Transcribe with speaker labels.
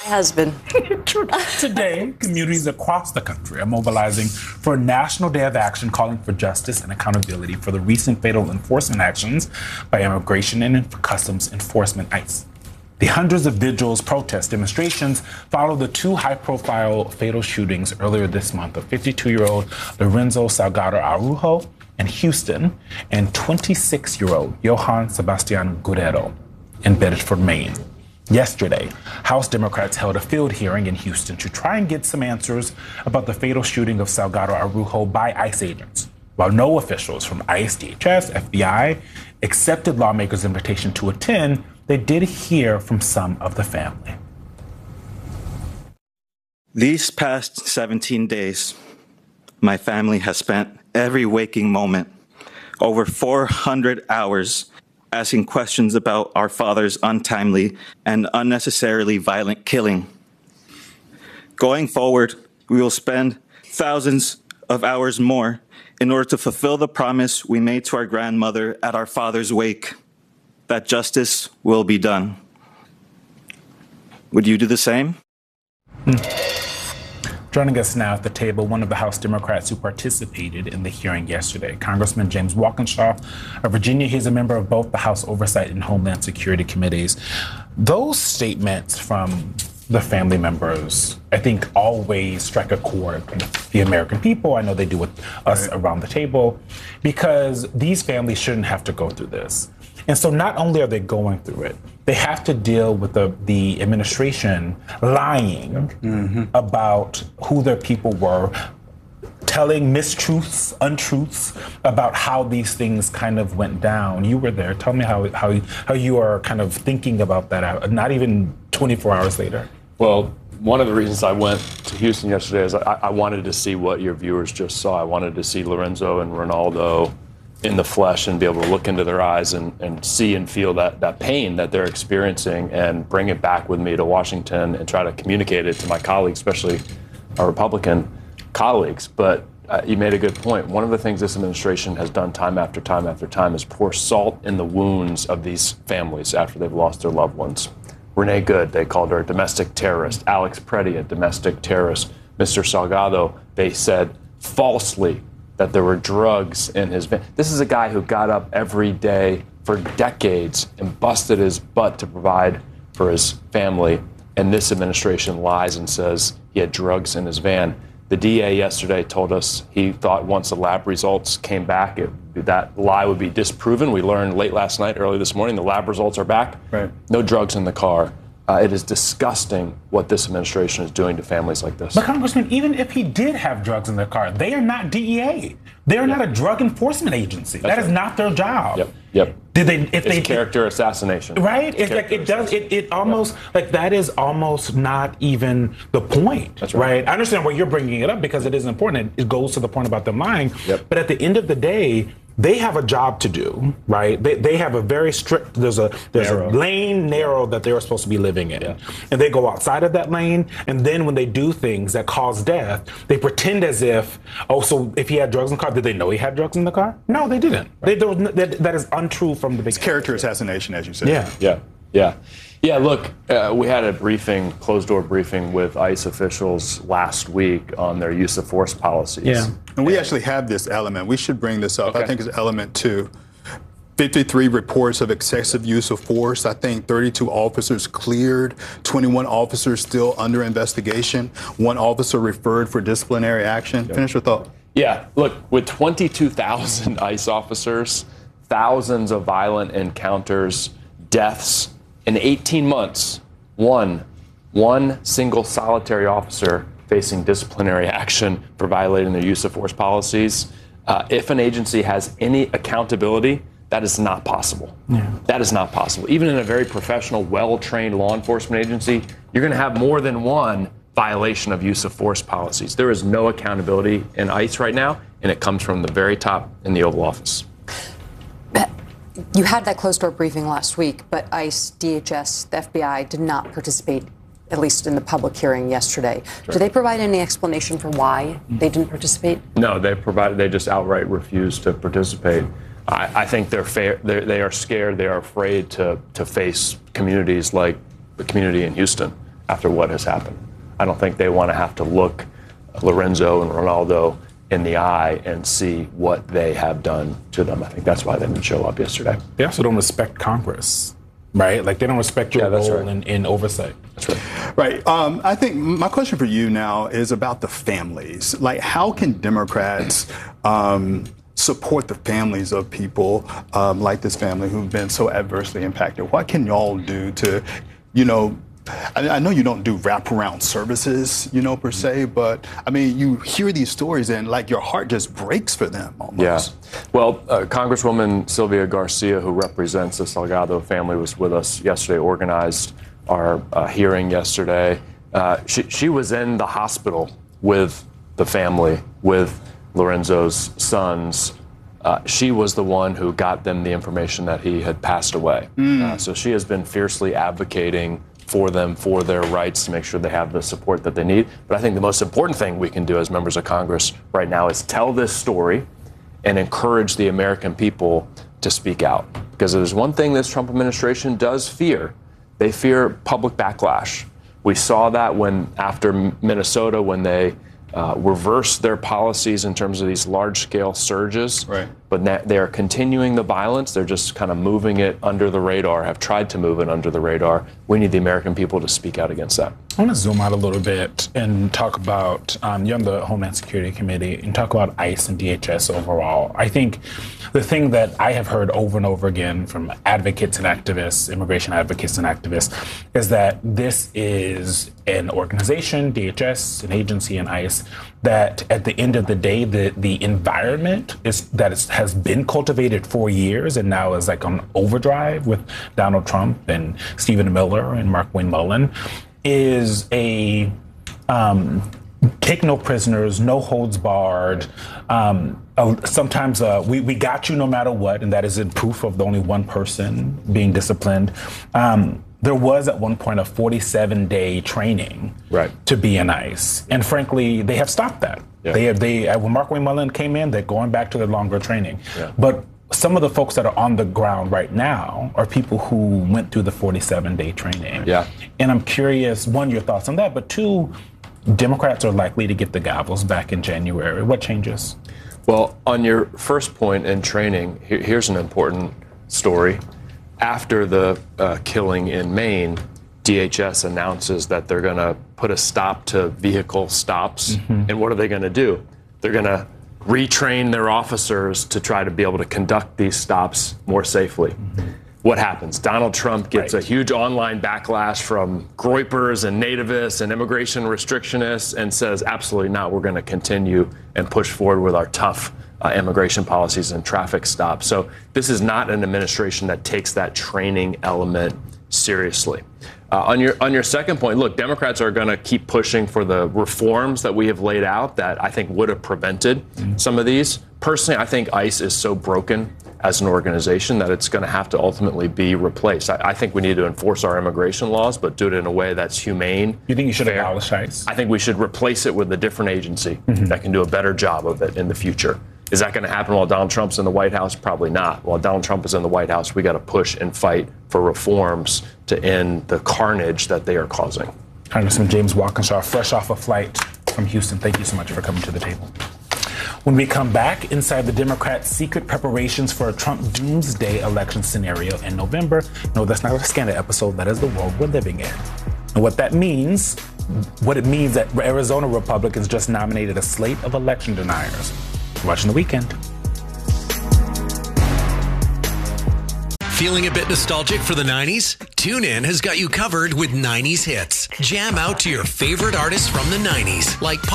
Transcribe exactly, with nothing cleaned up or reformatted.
Speaker 1: Husband.
Speaker 2: Today, communities across the country are mobilizing for a national day of action calling for justice and accountability for the recent fatal enforcement actions by Immigration and Customs Enforcement, ICE. The hundreds of vigils, protests, demonstrations follow the two high-profile fatal shootings earlier this month of fifty-two-year-old Lorenzo Salgado Araujo in Houston and twenty-six-year-old Johann Sebastian Guerrero in Bedford, Maine. Yesterday, House Democrats held a field hearing in Houston to try and get some answers about the fatal shooting of Salgado Araujo by ICE agents. While no officials from ICE, D H S, F B I accepted lawmakers' invitation to attend, they did hear from some of the family.
Speaker 3: These past seventeen days, my family has spent every waking moment, over four hundred hours, asking questions about our father's untimely and unnecessarily violent killing. Going forward, we will spend thousands of hours more in order to fulfill the promise we made to our grandmother at our father's wake, that justice will be done. Would you do the same?
Speaker 2: Hmm. Joining us now at the table, one of the House Democrats who participated in the hearing yesterday, Congressman James Walkinshaw of Virginia. He's a member of both the House Oversight and Homeland Security Committees. Those statements from the family members, I think, always strike a chord with the American people. I know they do with us right around the table, because these families shouldn't have to go through this. And so not only are they going through it, they have to deal with the, the administration lying mm-hmm. about who their people were, telling mistruths, untruths about how these things kind of went down. You were there. Tell me how how, how you are kind of thinking about that, not even twenty-four hours later.
Speaker 4: Well, one of the reasons I went to Houston yesterday is I, I wanted to see what your viewers just saw. I wanted to see Lorenzo and Ronaldo in the flesh and be able to look into their eyes and, and see and feel that, that pain that they're experiencing and bring it back with me to Washington and try to communicate it to my colleagues, especially our Republican colleagues. But uh, you made a good point. One of the things this administration has done time after time after time is pour salt in the wounds of these families after they've lost their loved ones. Renee Good, they called her a domestic terrorist. Alex Preddy, a domestic terrorist. Mister Salgado, they said falsely that there were drugs in his van. This is a guy who got up every day for decades and busted his butt to provide for his family. And this administration lies and says he had drugs in his van. The D A yesterday told us he thought once the lab results came back, it, that lie would be disproven. We learned late last night, early this morning, the lab results are back. Right. No drugs in the car. Uh, it is disgusting what this administration is doing to families like this.
Speaker 2: But Congressman, even if he did have drugs in their car, they are not D E A. They are yeah. not a drug enforcement agency. That's that right. is not their job.
Speaker 4: Yep. Yep.
Speaker 2: Did they? If
Speaker 4: it's
Speaker 2: they
Speaker 4: character assassination,
Speaker 2: right? It's like it does. It, it almost yep. like that is almost not even the point.
Speaker 4: That's right.
Speaker 2: right. I understand why you're bringing it up because it is important. It goes to the point about them lying.
Speaker 4: Yep.
Speaker 2: But at the end of the day, they have a job to do, right? They, they have a very strict, there's a there's narrow. a lane narrow that they were supposed to be living in. Yeah. And they go outside of that lane, and then when they do things that cause death, they pretend as if, oh, so if he had drugs in the car, did they know he had drugs in the car? No, they didn't. Right. They, don't, that, that is untrue from the beginning.
Speaker 5: It's character assassination, as you said.
Speaker 2: Yeah.
Speaker 4: Yeah. Yeah. Yeah, look, uh, we had a briefing, closed-door briefing with ICE officials last week on their use of force policies.
Speaker 5: Yeah. And we actually have this element. We should bring this up. Okay. I think it's element two. fifty-three reports of excessive use of force. I think thirty-two officers cleared, twenty-one officers still under investigation, one officer referred for disciplinary action. Okay. Finish your thought.
Speaker 4: Yeah, look, with twenty-two thousand ICE officers, thousands of violent encounters, deaths, in eighteen months, one, one single solitary officer facing disciplinary action for violating their use of force policies. Uh, if an agency has any accountability, that is not possible. Yeah. That is not possible. Even in a very professional, well-trained law enforcement agency, you're going to have more than one violation of use of force policies. There is no accountability in ICE right now, and it comes from the very top in the Oval Office.
Speaker 1: You had that closed-door briefing last week, but ICE, D H S, the F B I did not participate, at least in the public hearing yesterday. Sure. Did they provide any explanation for why they didn't participate?
Speaker 4: No, they provided. They just outright refused to participate. I, I think they're fair. They're, they are scared. They are afraid to to face communities like the community in Houston. after what has happened. I don't think they want to have to look Lorenzo and Ronaldo in the eye and see what they have done to them. I think that's why they didn't show up yesterday.
Speaker 2: They also don't respect Congress, right? Like they don't respect your
Speaker 4: Yeah, that's
Speaker 2: role
Speaker 4: right.
Speaker 2: in, in oversight.
Speaker 4: That's right.
Speaker 5: Right. Um, I think my question for you now is about the families. Like, how can Democrats um, support the families of people um, like this family who've been so adversely impacted? What can y'all do to, you know, I, I know you don't do wraparound services, you know, per se, but I mean, you hear these stories and like your heart just breaks for them almost.
Speaker 4: Yeah. Well, uh, Congresswoman Sylvia Garcia, who represents the Salgado family, was with us yesterday, organized our uh, hearing yesterday. Uh, she, she was in the hospital with the family, with Lorenzo's sons. Uh, she was the one who got them the information that he had passed away. Mm. Uh, so she has been fiercely advocating for them, for their rights, to make sure they have the support that they need. But I think the most important thing we can do as members of Congress right now is tell this story and encourage the American people to speak out. Because there's one thing this Trump administration does fear. They fear public backlash. We saw that when, after Minnesota, when they uh, reversed their policies in terms of these large-scale surges.
Speaker 5: Right.
Speaker 4: But na- they are continuing the violence. They're just kind of moving it under the radar, have tried to move it under the radar. We need the American people to speak out against that.
Speaker 2: I want to zoom out a little bit and talk about, um, you're on the Homeland Security Committee, and talk about ICE and D H S overall. I think the thing that I have heard over and over again from advocates and activists, immigration advocates and activists, is that this is an organization, D H S, an agency, and ICE, that at the end of the day, the, the environment is that is, has been cultivated for years and now is like on overdrive with Donald Trump and Stephen Miller and Mark Wayne Mullen, is a um, take no prisoners, no holds barred. Um, uh, sometimes uh, we, we got you no matter what, and that is in proof of the only one person being disciplined. Um, there was at one point a forty-seven day training
Speaker 4: right.
Speaker 2: to be in ICE, and frankly, they have stopped that. Yeah. They have, they uh, when Mark Wayne Mullen came in, they're going back to their longer training. Yeah. But some of the folks that are on the ground right now are people who went through the forty-seven day training.
Speaker 4: Yeah.
Speaker 2: And I'm curious, one, your thoughts on that, but two, Democrats are likely to get the gavels back in January. What changes?
Speaker 4: Well, on your first point in training, here, here's an important story. After the uh, killing in Maine, D H S announces that they're going to put a stop to vehicle stops. Mm-hmm. And what are they going to do? They're going to retrain their officers to try to be able to conduct these stops more safely. Mm-hmm. What happens? Donald Trump gets right. a huge online backlash from Groypers and nativists and immigration restrictionists and says, absolutely not, we're going to continue and push forward with our tough uh, immigration policies and traffic stops. So this is not an administration that takes that training element seriously. Uh, on your on your second point, look, Democrats are going to keep pushing for the reforms that we have laid out that I think would have prevented mm-hmm. some of these. Personally, I think ICE is so broken as an organization that it's going to have to ultimately be replaced. I, I think we need to enforce our immigration laws, but do it in a way that's humane.
Speaker 2: You think you should
Speaker 4: fair.
Speaker 2: abolish ICE?
Speaker 4: I think we should replace it with a different agency mm-hmm. that can do a better job of it in the future. Is that going to happen while Donald Trump's in the White House? Probably not. While Donald Trump is in the White House, we got to push and fight for reforms to end the carnage that they are causing.
Speaker 2: Congressman James Walkinshaw, fresh off a flight from Houston, thank you so much for coming to the table. When we come back, inside the Democrats' secret preparations for a Trump doomsday election scenario in November. No, that's not a Scandal episode. That is the world we're living in. And what that means, what it means that Arizona Republicans just nominated a slate of election deniers. Watching the weekend.
Speaker 6: Feeling a bit nostalgic for the nineties? TuneIn has got you covered with nineties hits. Jam out to your favorite artists from the nineties, like